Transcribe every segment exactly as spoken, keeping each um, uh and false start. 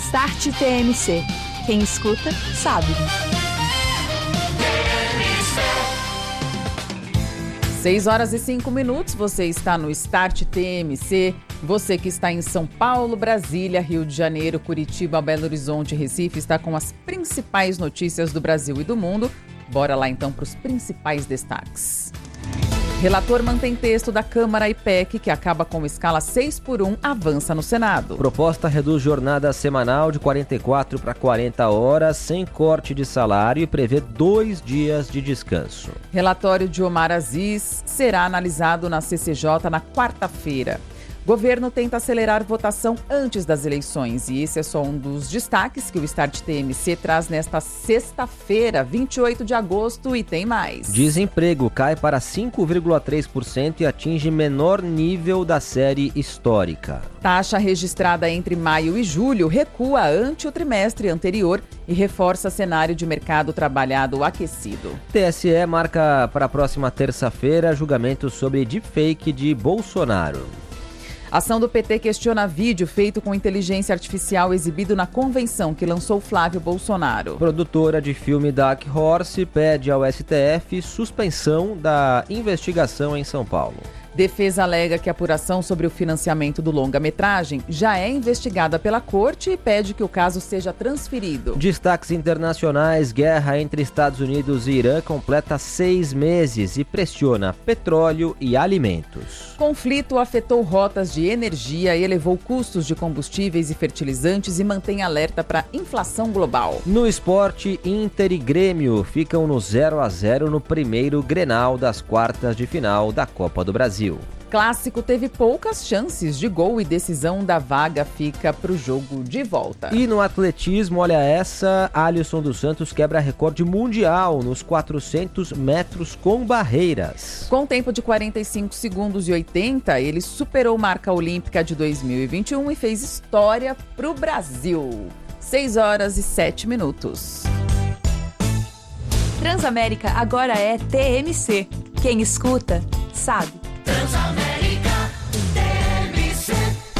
Start T M C. Quem escuta, sabe. seis horas e cinco minutos, você está no Start T M C. Você que está em São Paulo, Brasília, Rio de Janeiro, Curitiba, Belo Horizonte e Recife está com as principais notícias do Brasil e do mundo. Bora lá então para os principais destaques. Relator mantém texto da Câmara e P E C, que acaba com escala seis por um, avança no Senado. Proposta reduz jornada semanal de quarenta e quatro para quarenta horas, sem corte de salário e prevê dois dias de descanso. Relatório de Omar Aziz será analisado na C C J na quarta-feira. Governo tenta acelerar votação antes das eleições e esse é só um dos destaques que o Start T M C traz nesta sexta-feira, vinte e oito de agosto, e tem mais. Desemprego cai para cinco vírgula três por cento e atinge menor nível da série histórica. Taxa registrada entre maio e julho recua ante o trimestre anterior e reforça cenário de mercado trabalhado aquecido. T S E marca para a próxima terça-feira julgamento sobre deepfake de Bolsonaro. Ação do P T questiona vídeo feito com inteligência artificial exibido na convenção que lançou Flávio Bolsonaro. Produtora de filme Dark Horse pede ao S T F suspensão da investigação em São Paulo. Defesa alega que a apuração sobre o financiamento do longa-metragem já é investigada pela corte e pede que o caso seja transferido. Destaques internacionais: guerra entre Estados Unidos e Irã completa seis meses e pressiona petróleo e alimentos. Conflito afetou rotas de energia, elevou custos de combustíveis e fertilizantes e mantém alerta para inflação global. No esporte, Inter e Grêmio ficam no zero a zero no primeiro Grenal das quartas de final da Copa do Brasil. Clássico teve poucas chances de gol e decisão da vaga fica para o jogo de volta. E no atletismo, olha essa, Alisson dos Santos quebra recorde mundial nos quatrocentos metros com barreiras. Com tempo de quarenta e cinco segundos e oitenta, ele superou marca olímpica de dois mil e vinte e um e fez história para o Brasil. seis horas e sete minutos. Transamérica agora é T M C. Quem escuta, sabe. Transamérica T M C.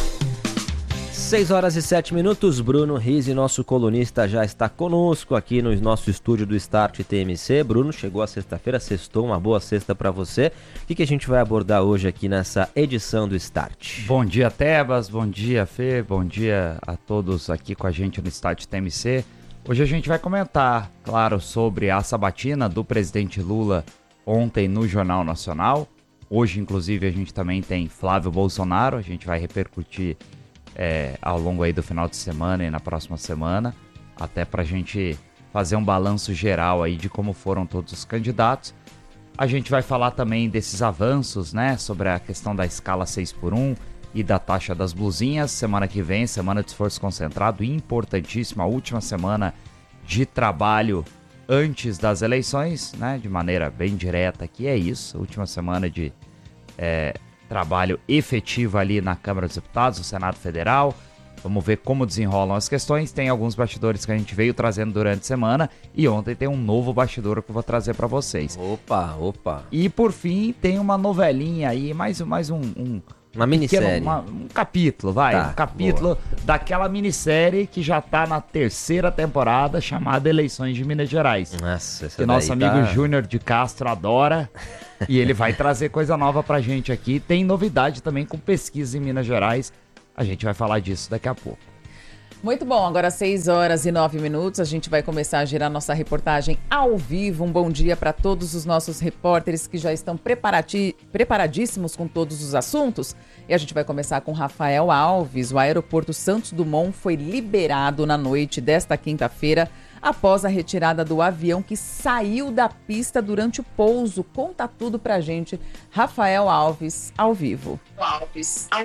seis horas e sete minutos, Bruno Rizzi, nosso colunista, já está conosco aqui no nosso estúdio do Start T M C. Bruno, chegou a sexta-feira, sextou, uma boa sexta para você. O que, que a gente vai abordar hoje aqui nessa edição do Start? Bom dia, Tebas, bom dia, Fê, bom dia a todos aqui com a gente no Start T M C. Hoje a gente vai comentar, claro, sobre a sabatina do presidente Lula ontem no Jornal Nacional. Hoje, inclusive, a gente também tem Flávio Bolsonaro, a gente vai repercutir é, ao longo aí do final de semana e na próxima semana, até para a gente fazer um balanço geral aí de como foram todos os candidatos. A gente vai falar também desses avanços, né, sobre a questão da escala seis por um e da taxa das blusinhas. Semana que vem, semana de esforço concentrado, importantíssima, a última semana de trabalho antes das eleições, né, de maneira bem direta, que é isso, última semana de é, trabalho efetivo ali na Câmara dos Deputados, no Senado Federal. Vamos ver como desenrolam as questões. Tem alguns bastidores que a gente veio trazendo durante a semana e ontem tem um novo bastidor que eu vou trazer para vocês. Opa, opa. E por fim tem uma novelinha aí, mais, mais um... um Uma minissérie. Uma, um capítulo, vai. Tá, um capítulo boa. Daquela minissérie que já tá na terceira temporada, chamada Eleições de Minas Gerais. Nossa, essa que nosso amigo tá... Júnior de Castro adora. E ele vai trazer coisa nova pra gente aqui. Tem novidade também com pesquisa em Minas Gerais. A gente vai falar disso daqui a pouco. Muito bom, agora seis horas e nove minutos, a gente vai começar a girar nossa reportagem ao vivo. Um bom dia para todos os nossos repórteres que já estão preparati- preparadíssimos com todos os assuntos. E a gente vai começar com Rafael Alves. O aeroporto Santos Dumont foi liberado na noite desta quinta-feira após a retirada do avião que saiu da pista durante o pouso. Conta tudo pra gente, Rafael Alves, ao vivo. Alves, ao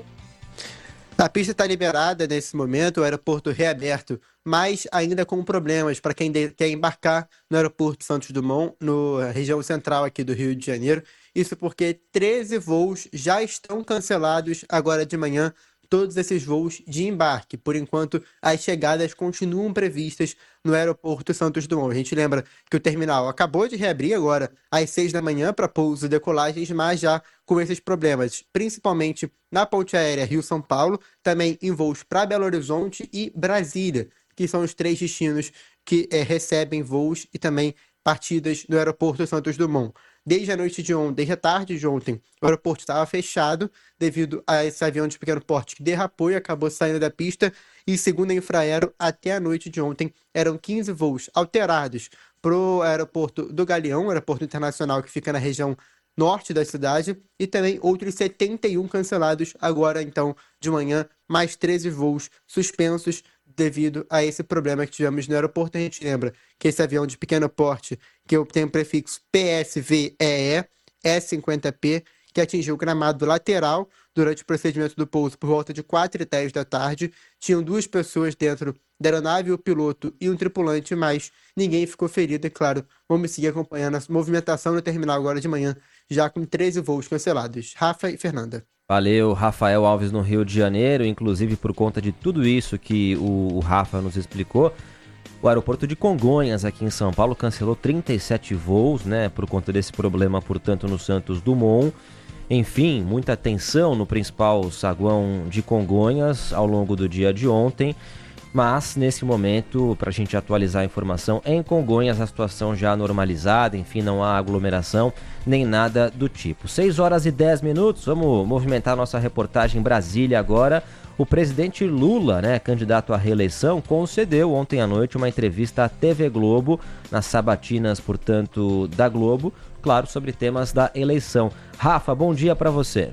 A pista está liberada nesse momento, o aeroporto reaberto, mas ainda com problemas para quem de- quer embarcar no aeroporto Santos Dumont, na região central aqui do Rio de Janeiro. Isso porque treze voos já estão cancelados agora de manhã, todos esses voos de embarque. Por enquanto, as chegadas continuam previstas no aeroporto Santos Dumont. A gente lembra que o terminal acabou de reabrir agora às seis da manhã para pouso e decolagens, mas já com esses problemas, principalmente na ponte aérea Rio-São Paulo, também em voos para Belo Horizonte e Brasília, que são os três destinos que é, recebem voos e também partidas do aeroporto Santos Dumont. Desde a noite de ontem, desde a tarde de ontem, o aeroporto estava fechado devido a esse avião de pequeno porte que derrapou e acabou saindo da pista. E segundo a Infraero, até a noite de ontem, eram quinze voos alterados para o aeroporto do Galeão, aeroporto internacional que fica na região norte da cidade, e também outros setenta e um cancelados agora, então, de manhã, mais treze voos suspensos devido a esse problema que tivemos no aeroporto. A gente lembra que esse avião de pequeno porte, que tem o prefixo P S V E E, E cinquenta P, que atingiu o gramado lateral durante o procedimento do pouso por volta de quatro e dez da tarde. Tinham duas pessoas dentro da aeronave, o piloto e um tripulante, mas ninguém ficou ferido. E claro, vamos seguir acompanhando a movimentação no terminal agora de manhã, já com treze voos cancelados. Rafa e Fernanda. Valeu, Rafael Alves no Rio de Janeiro, inclusive por conta de tudo isso que o, o Rafa nos explicou. O aeroporto de Congonhas, aqui em São Paulo, cancelou trinta e sete voos, né, por conta desse problema, portanto, no Santos Dumont. Enfim, muita tensão no principal saguão de Congonhas ao longo do dia de ontem. Mas, nesse momento, para a gente atualizar a informação, em Congonhas a situação já normalizada, enfim, não há aglomeração nem nada do tipo. seis horas e dez minutos, vamos movimentar nossa reportagem em Brasília agora. O presidente Lula, né, candidato à reeleição, concedeu ontem à noite uma entrevista à T V Globo, nas sabatinas, portanto, da Globo, claro, sobre temas da eleição. Rafa, bom dia para você.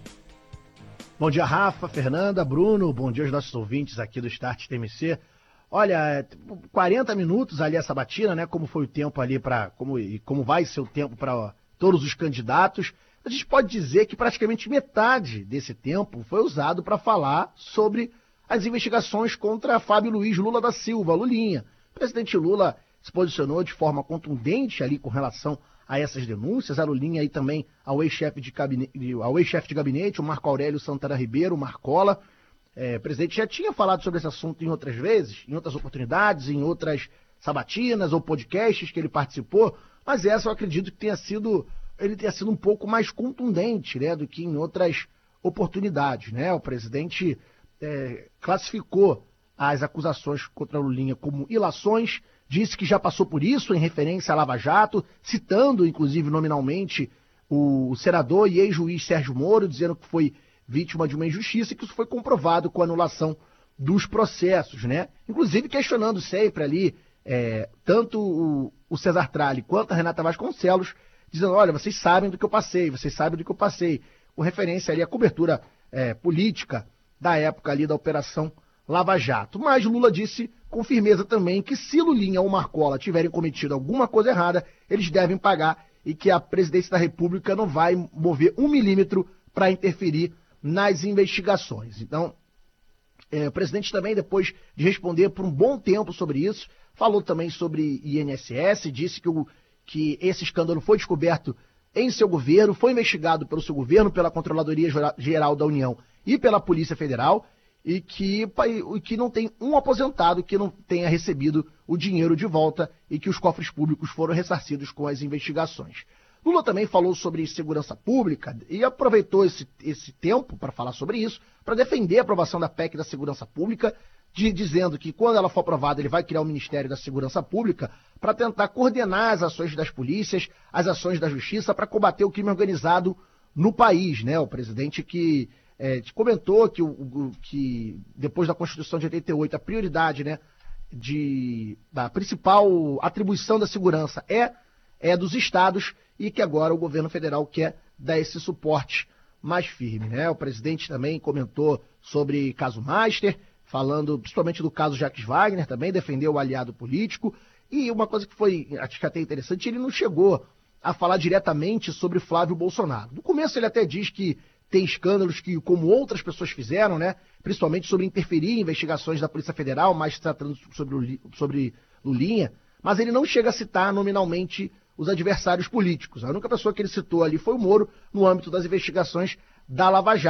Bom dia, Rafa, Fernanda, Bruno, bom dia aos nossos ouvintes aqui do Start T M C. Olha, quarenta minutos ali a sabatina, né, como foi o tempo ali para, como, e como vai ser o tempo para todos os candidatos. A gente pode dizer que praticamente metade desse tempo foi usado para falar sobre as investigações contra Fábio Luiz Lula da Silva, Lulinha. O presidente Lula se posicionou de forma contundente ali com relação a essas denúncias, a Lulinha aí também ao ex-chefe de gabinete, ao ex-chefe de gabinete, o Marco Aurélio Santana Ribeiro, o Marcola. É, o presidente já tinha falado sobre esse assunto em outras vezes, em outras oportunidades, em outras sabatinas ou podcasts que ele participou, mas essa eu acredito que tenha sido, ele tenha sido um pouco mais contundente, né, do que em outras oportunidades, né? O presidente é, classificou as acusações contra a Lulinha como ilações, disse que já passou por isso em referência à Lava Jato, citando, inclusive, nominalmente, o senador e ex-juiz Sérgio Moro, dizendo que foi vítima de uma injustiça e que isso foi comprovado com a anulação dos processos, né? Inclusive questionando sempre ali, é, tanto o, o César Tralli quanto a Renata Vasconcelos, dizendo, olha, vocês sabem do que eu passei, vocês sabem do que eu passei, com referência ali à cobertura é, política da época ali da Operação Lava Jato. Mas Lula disse com firmeza também que se Lulinha ou Marcola tiverem cometido alguma coisa errada, eles devem pagar e que a presidência da República não vai mover um milímetro para interferir nas investigações. Então, é, o presidente também, depois de responder por um bom tempo sobre isso, falou também sobre I N S S, disse que, o, que esse escândalo foi descoberto em seu governo, foi investigado pelo seu governo, pela Controladoria Geral da União e pela Polícia Federal, e que, e que não tem um aposentado que não tenha recebido o dinheiro de volta e que os cofres públicos foram ressarcidos com as investigações. Lula também falou sobre segurança pública e aproveitou esse, esse tempo para falar sobre isso, para defender a aprovação da P E C da segurança pública, de, dizendo que quando ela for aprovada ele vai criar o Ministério da Segurança Pública para tentar coordenar as ações das polícias, as ações da justiça para combater o crime organizado no país, né? O presidente que É, comentou que, o, o, que depois da Constituição de oitenta e oito, a prioridade, né, de, da principal atribuição da segurança é, é dos estados e que agora o governo federal quer dar esse suporte mais firme, né? O presidente também comentou sobre caso Master, falando principalmente do caso Jacques Wagner, também defendeu o aliado político, e uma coisa que foi, acho que até interessante, ele não chegou a falar diretamente sobre Flávio Bolsonaro. No começo ele até diz que tem escândalos que, como outras pessoas fizeram, né, principalmente sobre interferir em investigações da Polícia Federal, mais tratando sobre, sobre Lulinha, mas ele não chega a citar nominalmente os adversários políticos. A única pessoa que ele citou ali foi o Moro, no âmbito das investigações da Lava Jato,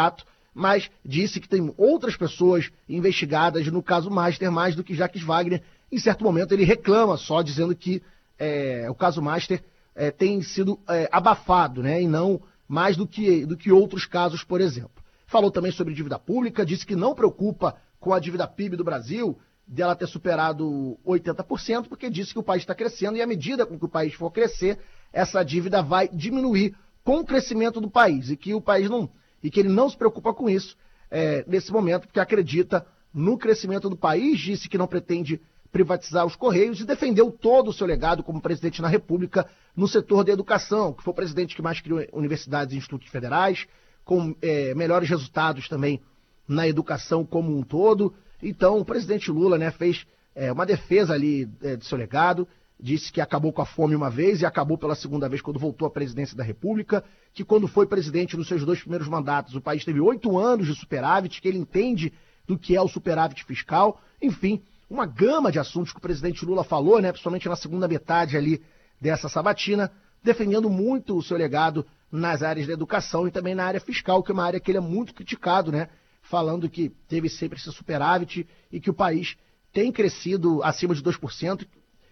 mas disse que tem outras pessoas investigadas no caso Master, mais do que Jacques Wagner. Em certo momento ele reclama só, dizendo que é, o caso Master é, tem sido é, abafado, né, e não mais do que, do que outros casos, por exemplo. Falou também sobre dívida pública, disse que não preocupa com a dívida P I B do Brasil, dela ter superado oitenta por cento, porque disse que o país está crescendo e à medida com que o país for crescer, essa dívida vai diminuir com o crescimento do país e que o país não, e que ele não se preocupa com isso é, nesse momento, porque acredita no crescimento do país, disse que não pretende privatizar os Correios e defendeu todo o seu legado como presidente na República no setor da educação, que foi o presidente que mais criou universidades e institutos federais, com é, melhores resultados também na educação como um todo. Então, o presidente Lula, né, fez é, uma defesa ali é, do seu legado, disse que acabou com a fome uma vez e acabou pela segunda vez quando voltou à presidência da República, que quando foi presidente nos seus dois primeiros mandatos, o país teve oito anos de superávit, que ele entende do que é o superávit fiscal. Enfim, uma gama de assuntos que o presidente Lula falou, né, principalmente na segunda metade ali dessa sabatina, defendendo muito o seu legado nas áreas da educação e também na área fiscal, que é uma área que ele é muito criticado, né, falando que teve sempre esse superávit e que o país tem crescido acima de dois por cento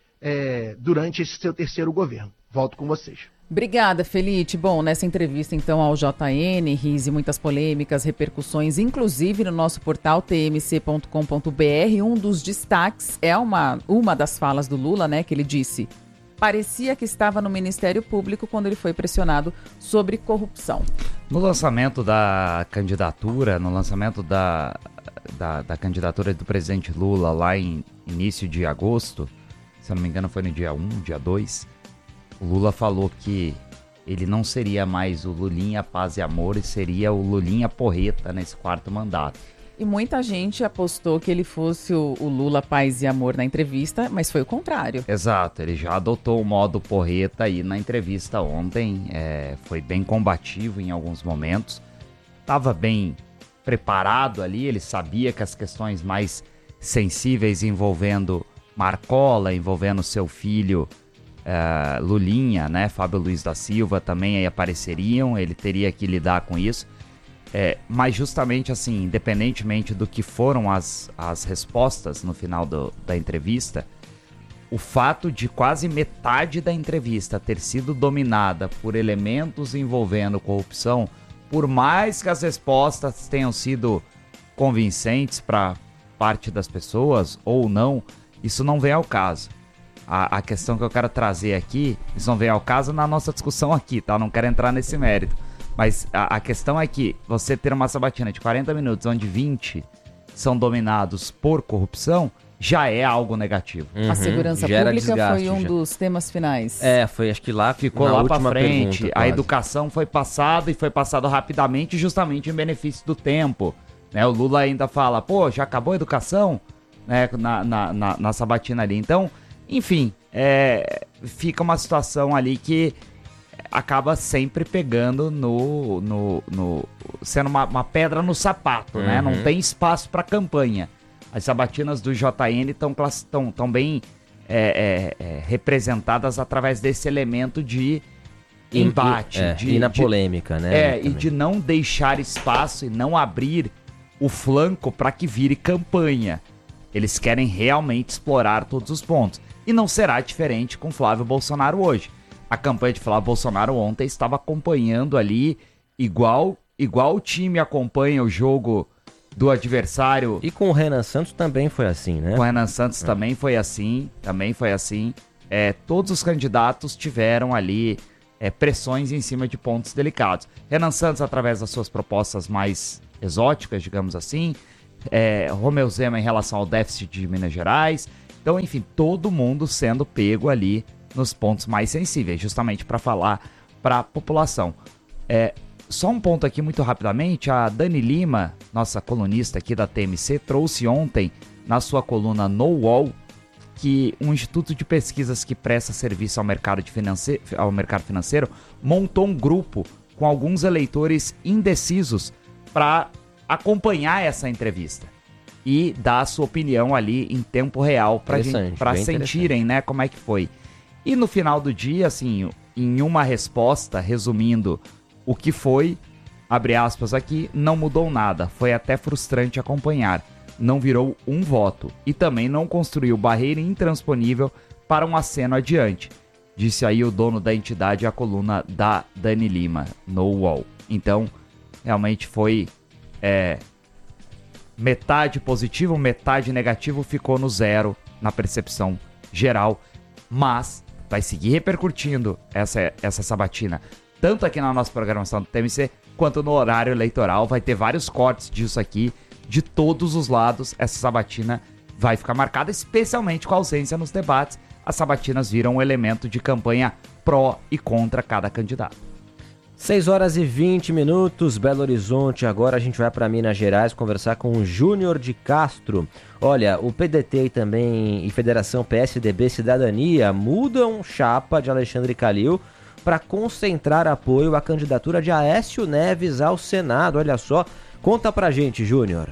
é, durante esse seu terceiro governo. Volto com vocês. Obrigada, Felite. Bom, nessa entrevista, então, ao J N, Rise, muitas polêmicas, repercussões, inclusive no nosso portal t m c ponto com ponto b r. Um dos destaques é uma, uma das falas do Lula, né, que ele disse: parecia que estava no Ministério Público quando ele foi pressionado sobre corrupção. No lançamento da candidatura, no lançamento da, da, da candidatura do presidente Lula lá em início de agosto, se eu não me engano foi no dia um, dia dois, o Lula falou que ele não seria mais o Lulinha Paz e Amor e seria o Lulinha Porreta nesse quarto mandato. E muita gente apostou que ele fosse o, o Lula Paz e Amor na entrevista, mas foi o contrário. Exato, ele já adotou o modo porreta aí na entrevista ontem, é, foi bem combativo em alguns momentos, estava bem preparado ali, ele sabia que as questões mais sensíveis envolvendo Marcola, envolvendo seu filho uh, Lulinha, né, Fábio Luiz da Silva, também aí apareceriam, ele teria que lidar com isso. É, mas justamente assim, independentemente do que foram as, as respostas no final do, da entrevista, o fato de quase metade da entrevista ter sido dominada por elementos envolvendo corrupção, por mais que as respostas tenham sido convincentes para parte das pessoas ou não, isso não vem ao caso. A, a questão que eu quero trazer aqui, isso não vem ao caso na nossa discussão aqui, tá? Não quero entrar nesse mérito. Mas a, a questão é que você ter uma sabatina de quarenta minutos, onde vinte são dominados por corrupção, já é algo negativo. Uhum, a segurança pública desgaste, foi um já. dos temas finais. É, foi, acho que lá ficou lá pra frente. Pergunta, a educação foi passada e foi passada rapidamente, justamente em benefício do tempo. Né, o Lula ainda fala, pô, já acabou a educação? Né, na, na, na, na sabatina ali. Então, enfim, é, fica uma situação ali que acaba sempre pegando no... no, no sendo uma, uma pedra no sapato, uhum. né? Não tem espaço para campanha. As sabatinas do J N estão tão, tão bem é, é, é, representadas através desse elemento de embate. E, é, de, e na de, polêmica, né? É, também. E de não deixar espaço e não abrir o flanco para que vire campanha. Eles querem realmente explorar todos os pontos. E não será diferente com Flávio Bolsonaro hoje. A campanha de Flávio Bolsonaro ontem estava acompanhando ali, igual, igual o time acompanha o jogo do adversário. E com o Renan Santos também foi assim, né? Com o Renan Santos é. também foi assim, também foi assim. É, todos os candidatos tiveram ali é, pressões em cima de pontos delicados. Renan Santos, através das suas propostas mais exóticas, digamos assim. É, Romeu Zema em relação ao déficit de Minas Gerais. Então, enfim, todo mundo sendo pego ali nos pontos mais sensíveis, justamente para falar para a população. É, só um ponto aqui muito rapidamente, a Dani Lima, nossa colunista aqui da T M C, trouxe ontem na sua coluna no U O L que um instituto de pesquisas que presta serviço ao mercado, de finance... ao mercado financeiro montou um grupo com alguns eleitores indecisos para acompanhar essa entrevista e dar a sua opinião ali em tempo real para sentirem, né, como é que foi. E no final do dia, assim, em uma resposta, resumindo o que foi, abre aspas aqui, não mudou nada, foi até frustrante acompanhar. Não virou um voto e também não construiu barreira intransponível para um aceno adiante, disse aí o dono da entidade à coluna da Dani Lima no U O L. Então, realmente foi é, metade positivo, metade negativo, ficou no zero na percepção geral, mas vai seguir repercutindo essa, essa sabatina, tanto aqui na nossa programação do T M C, quanto no horário eleitoral. Vai ter vários cortes disso aqui, de todos os lados. Essa sabatina vai ficar marcada, especialmente com a ausência nos debates. As sabatinas viram um elemento de campanha pró e contra cada candidato. seis horas e vinte minutos, Belo Horizonte. Agora a gente vai para Minas Gerais conversar com o Júnior de Castro. Olha, o P D T e também e Federação P S D B Cidadania mudam chapa de Alexandre Calil para concentrar apoio à candidatura de Aécio Neves ao Senado. Olha só, conta pra gente, Júnior.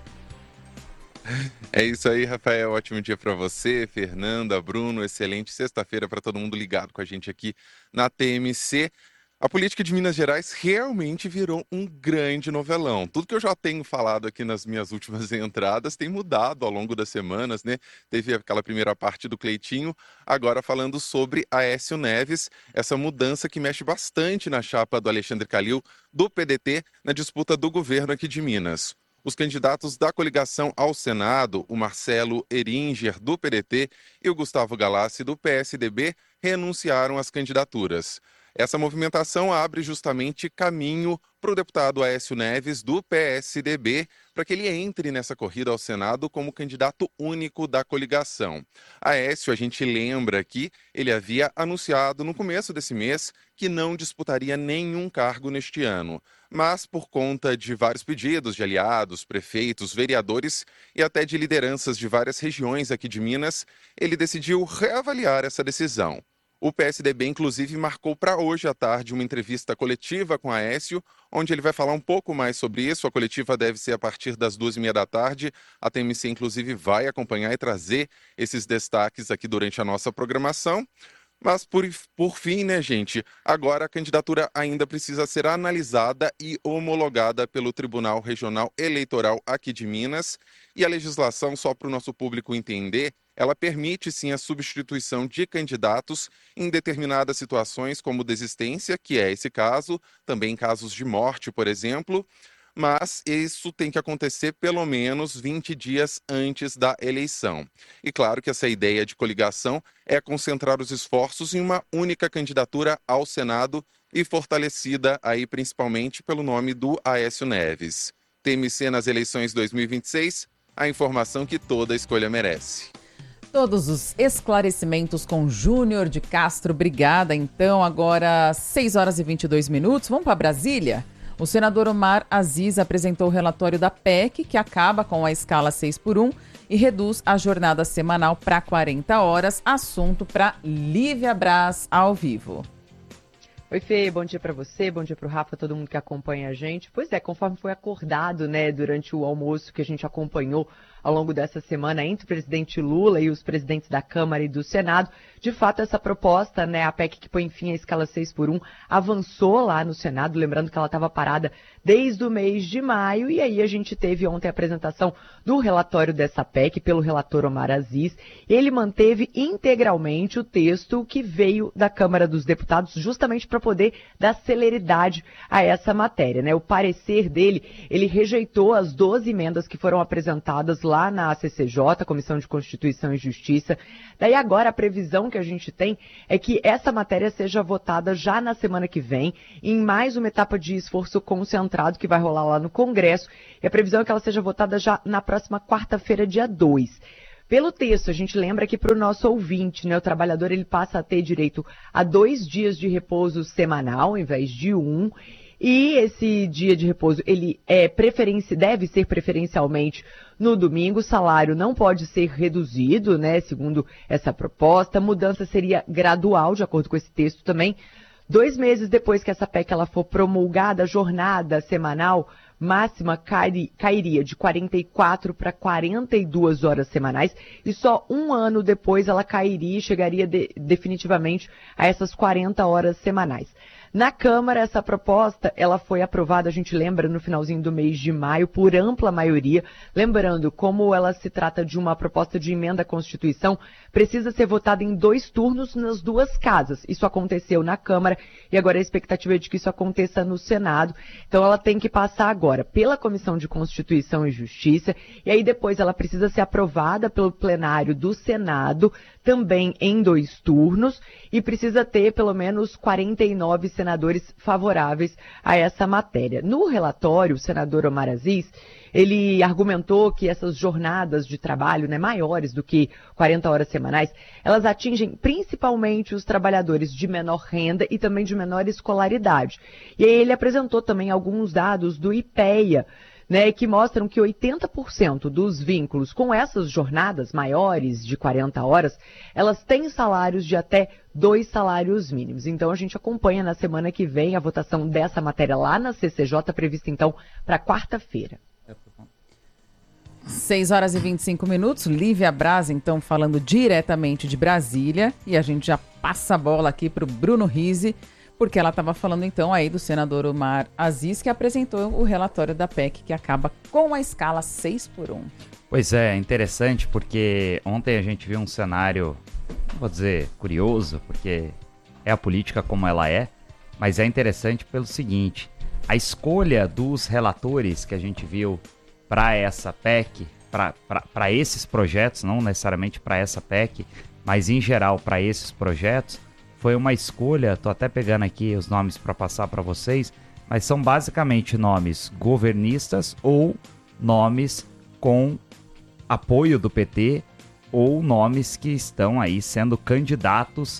É isso aí, Rafael. Ótimo dia para você, Fernanda, Bruno. Excelente sexta-feira para todo mundo ligado com a gente aqui na T M C. A política de Minas Gerais realmente virou um grande novelão. Tudo que eu já tenho falado aqui nas minhas últimas entradas tem mudado ao longo das semanas, né? Teve aquela primeira parte do Cleitinho, agora falando sobre Aécio Neves, essa mudança que mexe bastante na chapa do Alexandre Calil, do P D T, na disputa do governo aqui de Minas. Os candidatos da coligação ao Senado, o Marcelo Eringer, do P D T, e o Gustavo Galassi, do P S D B, renunciaram às candidaturas. Essa movimentação abre justamente caminho para o deputado Aécio Neves, do P S D B, para que ele entre nessa corrida ao Senado como candidato único da coligação. Aécio, a gente lembra que ele havia anunciado no começo desse mês que não disputaria nenhum cargo neste ano. Mas, por conta de vários pedidos de aliados, prefeitos, vereadores e até de lideranças de várias regiões aqui de Minas, ele decidiu reavaliar essa decisão. O P S D B, inclusive, marcou para hoje à tarde uma entrevista coletiva com Aécio, onde ele vai falar um pouco mais sobre isso. A coletiva deve ser a partir das duas e meia da tarde. A T M C, inclusive, vai acompanhar e trazer esses destaques aqui durante a nossa programação. Mas, por, por fim, né, gente, agora a candidatura ainda precisa ser analisada e homologada pelo Tribunal Regional Eleitoral aqui de Minas. E a legislação, só para o nosso público entender, ela permite sim a substituição de candidatos em determinadas situações, como desistência, que é esse caso, também casos de morte, por exemplo, mas isso tem que acontecer pelo menos vinte dias antes da eleição. E claro que essa ideia de coligação é concentrar os esforços em uma única candidatura ao Senado e fortalecida aí principalmente pelo nome do Aécio Neves. T M C nas eleições dois mil e vinte e seis, a informação que toda escolha merece. Todos os esclarecimentos com Júnior de Castro. Obrigada. Então, agora seis horas e vinte e dois minutos. Vamos para Brasília? O senador Omar Aziz apresentou o relatório da P E C, que acaba com a escala seis por um e reduz a jornada semanal para quarenta horas. Assunto para Lívia Braz, ao vivo. Oi, Fê, bom dia para você, bom dia para o Rafa, todo mundo que acompanha a gente. Pois é, conforme foi acordado, né, durante o almoço que a gente acompanhou ao longo dessa semana entre o presidente Lula e os presidentes da Câmara e do Senado, de fato essa proposta, né, a P E C que põe fim à escala seis por um, avançou lá no Senado, lembrando que ela estava parada desde o mês de maio, e aí a gente teve ontem a apresentação do relatório dessa P E C pelo relator Omar Aziz. Ele manteve integralmente o texto que veio da Câmara dos Deputados, justamente para poder dar celeridade a essa matéria, né? O parecer dele, ele rejeitou as doze emendas que foram apresentadas lá na A C C J, Comissão de Constituição e Justiça. Daí agora a previsão que a gente tem é que essa matéria seja votada já na semana que vem, em mais uma etapa de esforço concentrado que vai rolar lá no Congresso, e a previsão é que ela seja votada já na próxima quarta-feira, dia dois. Pelo texto, a gente lembra que para o nosso ouvinte, né, o trabalhador ele passa a ter direito a dois dias de repouso semanal, ao invés de um, e esse dia de repouso ele é preferência, deve ser preferencialmente no domingo. O salário não pode ser reduzido, né, segundo essa proposta. A mudança seria gradual, de acordo com esse texto também. Dois meses depois que essa P E C ela for promulgada, a jornada semanal máxima cai, cairia de quarenta e quatro para quarenta e duas horas semanais, e só um ano depois ela cairia e chegaria de, definitivamente a essas quarenta horas semanais. Na Câmara, essa proposta ela foi aprovada, a gente lembra, no finalzinho do mês de maio, por ampla maioria. Lembrando, como ela se trata de uma proposta de emenda à Constituição, precisa ser votada em dois turnos nas duas casas. Isso aconteceu na Câmara e agora a expectativa é de que isso aconteça no Senado. Então ela tem que passar agora pela Comissão de Constituição e Justiça e aí depois ela precisa ser aprovada pelo plenário do Senado, também em dois turnos, e precisa ter pelo menos quarenta e nove senadores favoráveis a essa matéria. No relatório, o senador Omar Aziz, ele argumentou que essas jornadas de trabalho, né, maiores do que quarenta horas semanais, elas atingem principalmente os trabalhadores de menor renda e também de menor escolaridade. E aí ele apresentou também alguns dados do IPEA, né, que mostram que oitenta por cento dos vínculos com essas jornadas maiores de quarenta horas, elas têm salários de até dois salários mínimos. Então a gente acompanha na semana que vem a votação dessa matéria lá na C C J, prevista então para quarta-feira. seis horas e vinte e cinco minutos, Lívia Braz, então, falando diretamente de Brasília, e a gente já passa a bola aqui para o Bruno Rizzi, porque ela estava falando então aí do senador Omar Aziz, que apresentou o relatório da P E C, que acaba com a escala seis por um. Pois é, interessante, porque ontem a gente viu um cenário, não vou dizer curioso, porque é a política como ela é, mas é interessante pelo seguinte: a escolha dos relatores que a gente viu para essa P E C, para esses projetos, não necessariamente para essa P E C, mas em geral para esses projetos, foi uma escolha, tô até pegando aqui os nomes para passar para vocês, mas são basicamente nomes governistas ou nomes com apoio do P T ou nomes que estão aí sendo candidatos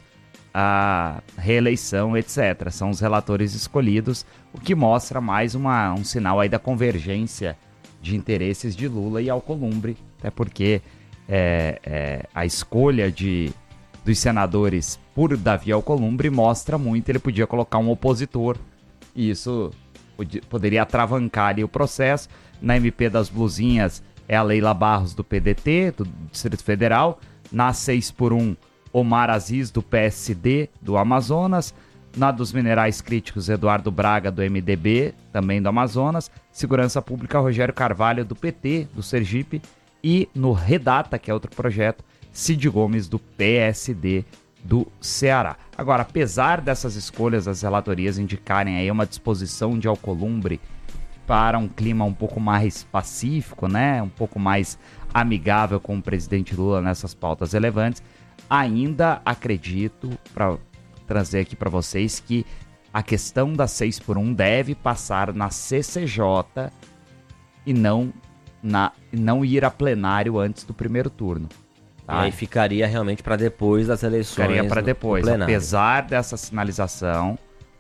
à reeleição, etcétera. São os relatores escolhidos, o que mostra mais uma, um sinal aí da convergência de interesses de Lula e Alcolumbre, até porque é, é, a escolha de, dos senadores por Davi Alcolumbre mostra muito, ele podia colocar um opositor, e isso podia, poderia atravancar ali o processo. Na M P das Blusinhas é a Leila Barros do P D T, do Distrito Federal. Na seis por um, Omar Aziz do P S D do Amazonas. Na dos Minerais Críticos, Eduardo Braga do M D B, também do Amazonas. Segurança Pública, Rogério Carvalho do P T, do Sergipe. E no Redata, que é outro projeto, Cid Gomes do P S D do Ceará. Agora, apesar dessas escolhas, das relatorias indicarem aí uma disposição de Alcolumbre para um clima um pouco mais pacífico, né, um pouco mais amigável com o presidente Lula nessas pautas relevantes, ainda acredito, para trazer aqui para vocês, que a questão da seis por um deve passar na C C J e não, na, não ir a plenário antes do primeiro turno. Tá? E aí ficaria realmente para depois das eleições. Ficaria para depois. Apesar dessa sinalização,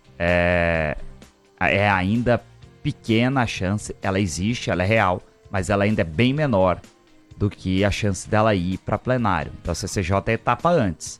é, é ainda pequena a chance, ela existe, ela é real, mas ela ainda é bem menor do que a chance dela ir para plenário. Então a C C J é etapa antes.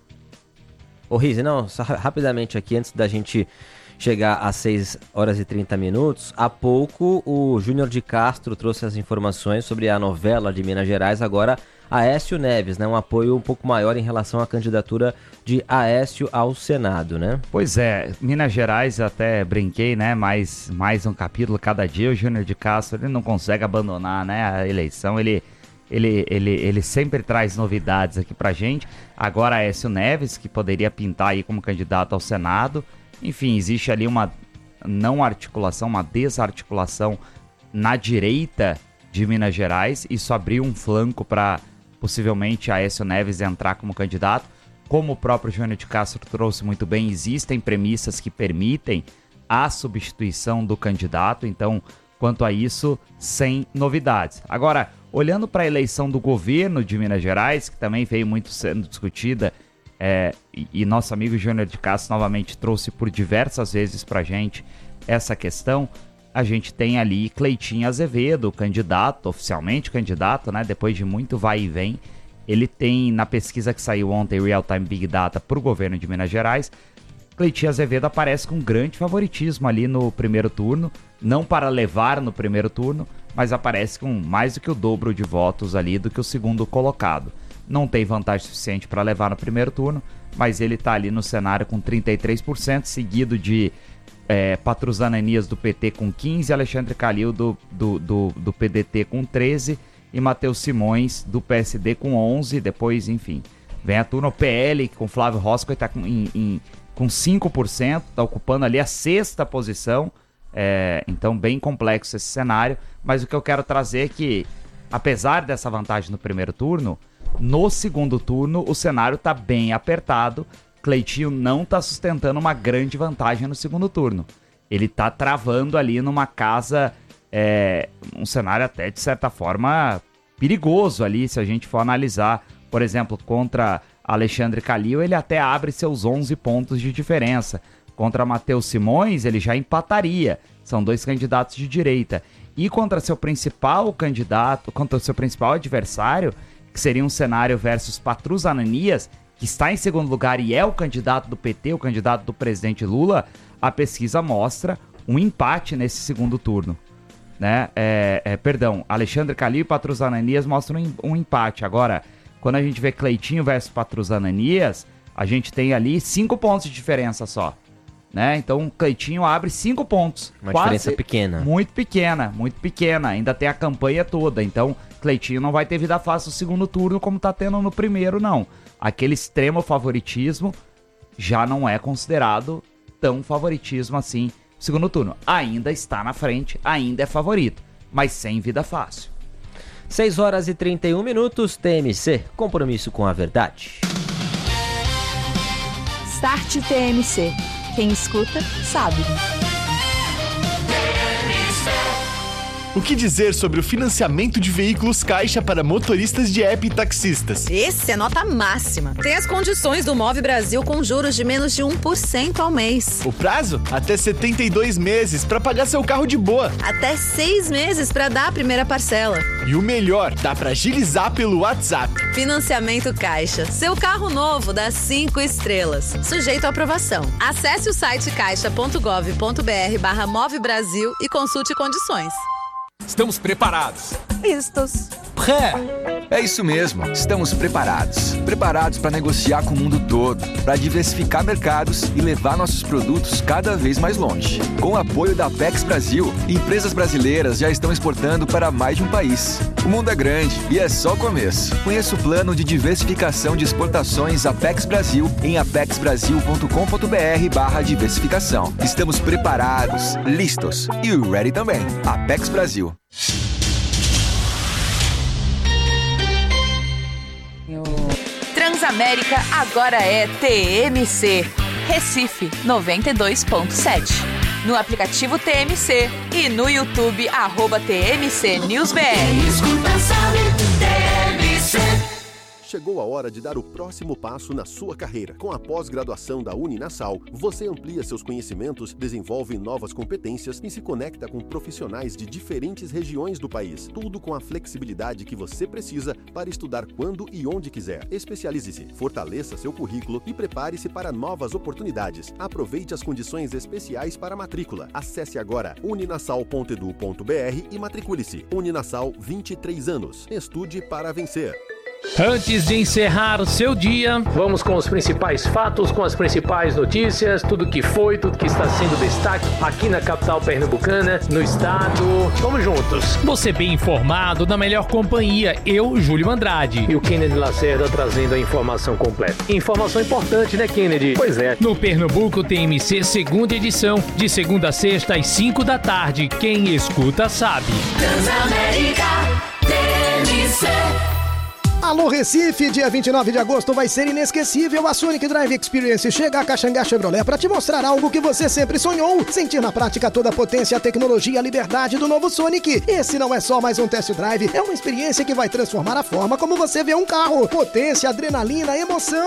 Ô Rizzi, não, só rapidamente aqui, antes da gente chegar às seis horas e trinta minutos, há pouco o Júnior de Castro trouxe as informações sobre a novela de Minas Gerais, agora Aécio Neves, né? Um apoio um pouco maior em relação à candidatura de Aécio ao Senado, né? Pois é, Minas Gerais, até brinquei, né? Mais, mais um capítulo cada dia. O Júnior de Castro, ele não consegue abandonar, né, a eleição. Ele, ele, ele, ele sempre traz novidades aqui pra gente. Agora Aécio Neves, que poderia pintar aí como candidato ao Senado. Enfim, existe ali uma não articulação, uma desarticulação na direita de Minas Gerais. Isso abriu um flanco para possivelmente Aécio Neves entrar como candidato. Como o próprio Júnior de Castro trouxe muito bem, existem premissas que permitem a substituição do candidato. Então, quanto a isso, sem novidades. Agora, olhando para a eleição do governo de Minas Gerais, que também veio muito sendo discutida, é, e, e nosso amigo Júnior de Castro novamente trouxe por diversas vezes para a gente essa questão. A gente tem ali Cleitinho Azevedo, candidato, oficialmente candidato, né? Depois de muito vai e vem. Ele tem, na pesquisa que saiu ontem, Real Time Big Data, para o governo de Minas Gerais, Cleitinho Azevedo aparece com grande favoritismo ali no primeiro turno. Não para levar no primeiro turno, mas aparece com mais do que o dobro de votos ali do que o segundo colocado. não tem vantagem suficiente para levar no primeiro turno, mas ele está ali no cenário com trinta e três por cento, seguido de é, Patrus Ananias do P T com quinze por cento, Alexandre Calil do, do, do, do P D T com treze por cento e Matheus Simões do P S D com onze por cento, depois, enfim, vem a turma, o P L com Flávio Roscoe está com, em, em, com cinco por cento, está ocupando ali a sexta posição, é, então bem complexo esse cenário, mas o que eu quero trazer é que, apesar dessa vantagem no primeiro turno, no segundo turno o cenário está bem apertado. Cleitinho não está sustentando uma grande vantagem no segundo turno. Ele está travando ali numa casa, é, um cenário até de certa forma perigoso ali, se a gente for analisar, por exemplo, contra Alexandre Calil, ele até abre seus onze pontos de diferença. Contra Matheus Simões, ele já empataria. São dois candidatos de direita. E contra seu principal candidato, contra seu principal adversário, que seria um cenário versus Patrus Ananias, que está em segundo lugar e é o candidato do P T, o candidato do presidente Lula, a pesquisa mostra um empate nesse segundo turno. Né? É, é, perdão, Alexandre Calil e Patrus Ananias mostram um, um empate. Agora, quando a gente vê Cleitinho versus Patrus Ananias, a gente tem ali cinco pontos de diferença só. Né? Então, Cleitinho abre cinco pontos. Uma quase, diferença pequena. Muito pequena, muito pequena. Ainda tem a campanha toda. Então, Cleitinho não vai ter vida fácil no segundo turno como tá tendo no primeiro, não. Aquele extremo favoritismo já não é considerado tão favoritismo assim no segundo turno. Ainda está na frente, ainda é favorito, mas sem vida fácil. seis horas e trinta e um minutos, T M C, compromisso com a verdade. Start T M C. Quem escuta, sabe. O que dizer sobre o financiamento de veículos Caixa para motoristas de app e taxistas? Esse é nota máxima. Tem as condições do Move Brasil com juros de menos de um por cento ao mês. O prazo? Até setenta e dois meses para pagar seu carro de boa. Até seis meses para dar a primeira parcela. E o melhor, dá para agilizar pelo WhatsApp. Financiamento Caixa. Seu carro novo dá cinco estrelas. Sujeito à aprovação. Acesse o site caixa ponto gov ponto br barra Move Brasil e consulte condições. Estamos preparados. Listos. Pré. É isso mesmo, estamos preparados. Preparados para negociar com o mundo todo, para diversificar mercados e levar nossos produtos cada vez mais longe. Com o apoio da Apex Brasil, empresas brasileiras já estão exportando para mais de um país. O mundo é grande e é só o começo. Conheça o plano de diversificação de exportações Apex Brasil em apex brasil ponto com ponto br barra diversificação. Estamos preparados, listos e ready também. Apex Brasil. Transamérica agora é T M C. Recife noventa e dois ponto sete. No aplicativo T M C e no YouTube, arroba T M C News B R. Escuta, sabe, T M C. Chegou a hora de dar o próximo passo na sua carreira. Com a pós-graduação da Uninasal, você amplia seus conhecimentos, desenvolve novas competências e se conecta com profissionais de diferentes regiões do país. Tudo com a flexibilidade que você precisa para estudar quando e onde quiser. Especialize-se, fortaleça seu currículo e prepare-se para novas oportunidades. Aproveite as condições especiais para a matrícula. Acesse agora uninasal ponto edu ponto br e matricule-se. Uninasal, vinte e três anos. Estude para vencer. Antes de encerrar o seu dia, vamos com os principais fatos, com as principais notícias, tudo que foi, tudo que está sendo destaque aqui na capital pernambucana, no estado. Vamos juntos. Você bem informado, na melhor companhia, eu, Júlio Andrade. E o Kennedy Lacerda trazendo a informação completa. Informação importante, né, Kennedy? Pois é. No Pernambuco T M C, segunda edição, de segunda a sexta às cinco da tarde. Quem escuta sabe. Transamérica T M C. Alô Recife, dia vinte e nove de agosto vai ser inesquecível. A Sonic Drive Experience chega a Caxangá Chevrolet para te mostrar algo que você sempre sonhou. Sentir na prática toda a potência, a tecnologia e a liberdade do novo Sonic. Esse não é só mais um test drive, é uma experiência que vai transformar a forma como você vê um carro. Potência, adrenalina, emoção.